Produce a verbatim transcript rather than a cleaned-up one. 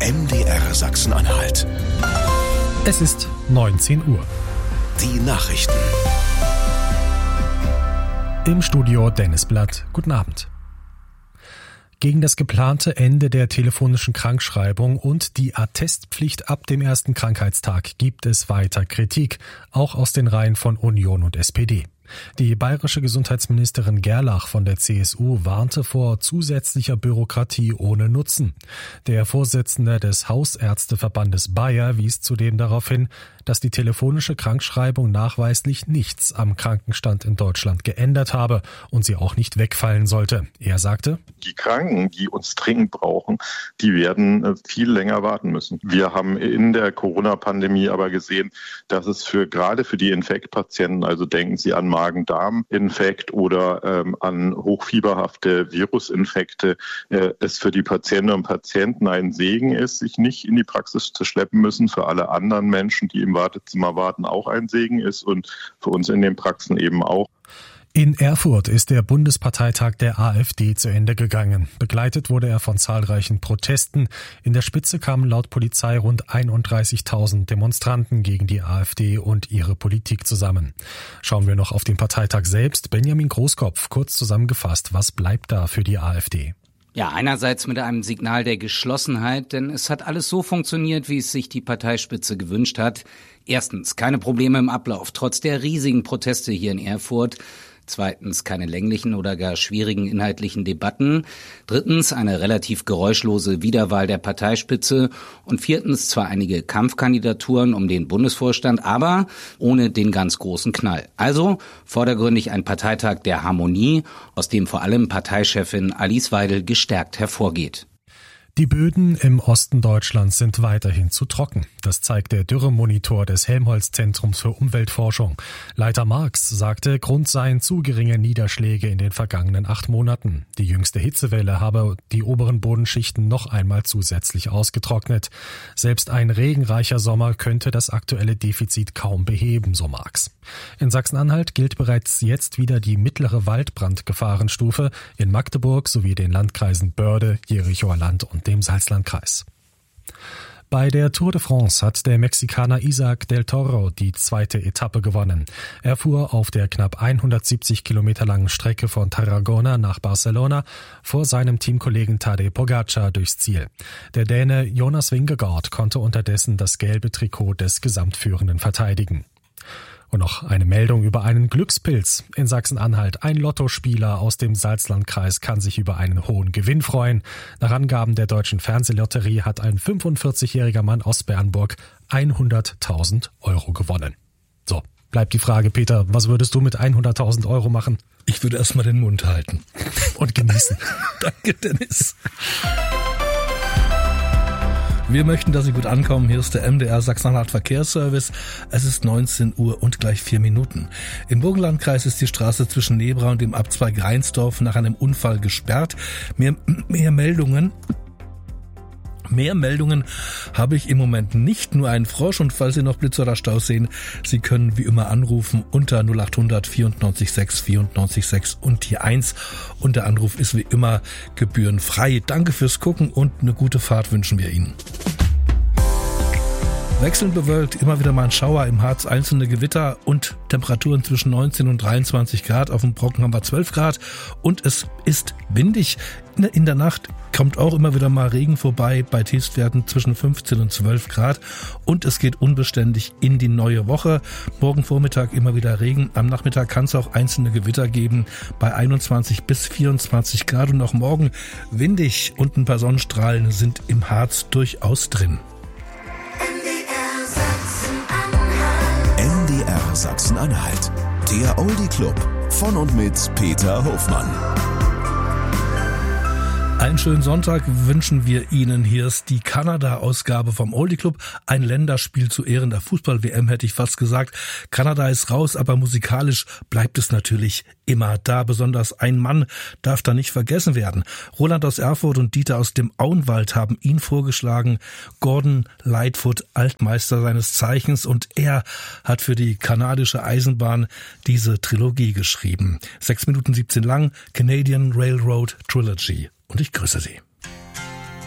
M D R Sachsen-Anhalt. Es ist neunzehn Uhr. Die Nachrichten. Im Studio Dennis Blatt. Guten Abend. Gegen das geplante Ende der telefonischen Krankschreibung und die Attestpflicht ab dem ersten Krankheitstag gibt es weiter Kritik, auch aus den Reihen von Union und S P D. Die bayerische Gesundheitsministerin Gerlach von der C S U warnte vor zusätzlicher Bürokratie ohne Nutzen. Der Vorsitzende des Hausärzteverbandes Bayer wies zudem darauf hin, dass die telefonische Krankschreibung nachweislich nichts am Krankenstand in Deutschland geändert habe und sie auch nicht wegfallen sollte. Er sagte: Die Kranken, die uns dringend brauchen, die werden viel länger warten müssen. Wir haben in der Corona-Pandemie aber gesehen, dass es für gerade für die Infektpatienten, also denken Sie an Magen-Darm-Infekt oder ähm, an hochfieberhafte Virusinfekte, äh, es für die Patientinnen und Patienten ein Segen ist, sich nicht in die Praxis zu schleppen müssen. Für alle anderen Menschen, die im Wartezimmer warten, auch ein Segen ist und für uns in den Praxen eben auch. In Erfurt ist der Bundesparteitag der AfD zu Ende gegangen. Begleitet wurde er von zahlreichen Protesten. In der Spitze kamen laut Polizei rund einunddreißigtausend Demonstranten gegen die AfD und ihre Politik zusammen. Schauen wir noch auf den Parteitag selbst. Benjamin Großkopf, kurz zusammengefasst, was bleibt da für die AfD? Ja, einerseits mit einem Signal der Geschlossenheit, denn es hat alles so funktioniert, wie es sich die Parteispitze gewünscht hat. Erstens, keine Probleme im Ablauf, trotz der riesigen Proteste hier in Erfurt. Zweitens, keine länglichen oder gar schwierigen inhaltlichen Debatten. Drittens, eine relativ geräuschlose Wiederwahl der Parteispitze. Und viertens, zwar einige Kampfkandidaturen um den Bundesvorstand, aber ohne den ganz großen Knall. Also vordergründig ein Parteitag der Harmonie, aus dem vor allem Parteichefin Alice Weidel gestärkt hervorgeht. Die Böden im Osten Deutschlands sind weiterhin zu trocken. Das zeigt der Dürremonitor des Helmholtz-Zentrums für Umweltforschung. Leiter Marx sagte, Grund seien zu geringe Niederschläge in den vergangenen acht Monaten. Die jüngste Hitzewelle habe die oberen Bodenschichten noch einmal zusätzlich ausgetrocknet. Selbst ein regenreicher Sommer könnte das aktuelle Defizit kaum beheben, so Marx. In Sachsen-Anhalt gilt bereits jetzt wieder die mittlere Waldbrandgefahrenstufe in Magdeburg sowie den Landkreisen Börde, Jerichoer Land und dem Salzlandkreis. Bei der Tour de France hat der Mexikaner Isaac del Toro die zweite Etappe gewonnen. Er fuhr auf der knapp hundertsiebzig Kilometer langen Strecke von Tarragona nach Barcelona vor seinem Teamkollegen Tadej Pogačar durchs Ziel. Der Däne Jonas Vingegaard konnte unterdessen das gelbe Trikot des Gesamtführenden verteidigen. Und noch eine Meldung über einen Glückspilz in Sachsen-Anhalt. Ein Lottospieler aus dem Salzlandkreis kann sich über einen hohen Gewinn freuen. Nach Angaben der Deutschen Fernsehlotterie hat ein fünfundvierzigjähriger Mann aus Bernburg hunderttausend Euro gewonnen. So, bleibt die Frage, Peter, was würdest du mit hunderttausend Euro machen? Ich würde erstmal den Mund halten. Und genießen. Danke, Dennis. Wir möchten, dass Sie gut ankommen. Hier ist der M D R Sachsen-Anhalt Verkehrsservice. Es ist neunzehn Uhr und gleich vier Minuten. Im Burgenlandkreis ist die Straße zwischen Nebra und dem Abzweig Reinsdorf nach einem Unfall gesperrt. Mehr, mehr Meldungen... Mehr Meldungen habe ich im Moment nicht, nur einen Frosch. Und falls Sie noch Blitz oder Stau sehen, Sie können wie immer anrufen unter null acht hundert vierundneunzig sechs vierundneunzig sechs und die eins. Und der Anruf ist wie immer gebührenfrei. Danke fürs Gucken und eine gute Fahrt wünschen wir Ihnen. Wechselnd bewölkt, immer wieder mal ein Schauer, im Harz einzelne Gewitter und Temperaturen zwischen neunzehn und dreiundzwanzig Grad. Auf dem Brocken haben wir zwölf Grad und es ist windig. In der Nacht kommt auch immer wieder mal Regen vorbei, bei Tiefstwerten zwischen fünfzehn und zwölf Grad und es geht unbeständig in die neue Woche. Morgen Vormittag immer wieder Regen, am Nachmittag kann es auch einzelne Gewitter geben bei einundzwanzig bis vierundzwanzig Grad und auch morgen windig und ein paar Sonnenstrahlen sind im Harz durchaus drin. M D R Sachsen-Anhalt, der Oldie Club von und mit Peter Hofmann. Einen schönen Sonntag wünschen wir Ihnen. Hier ist die Kanada-Ausgabe vom Oldie Club. Ein Länderspiel zu Ehren der Fußball-W M, hätte ich fast gesagt. Kanada ist raus, aber musikalisch bleibt es natürlich immer da. Besonders ein Mann darf da nicht vergessen werden. Roland aus Erfurt und Dieter aus dem Auenwald haben ihn vorgeschlagen. Gordon Lightfoot, Altmeister seines Zeichens. Und er hat für die kanadische Eisenbahn diese Trilogie geschrieben. Sechs Minuten siebzehn lang, Canadian Railroad Trilogy. Und ich grüße Sie.